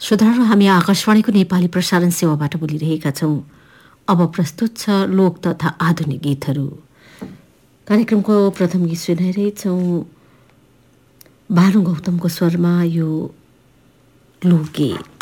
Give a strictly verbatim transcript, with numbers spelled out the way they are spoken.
श्रोताहरू, हामी आकाशवाणीको नेपाली प्रसारण सेवाबाट बोलिरहेका छौँ। अब प्रस्तुत छ लोक तथा आधुनिक गीतहरू। कार्यक्रमको प्रथम गीत सुनाइरहेछौँ भानु गौतमको स्वरमा यो लोकगीत।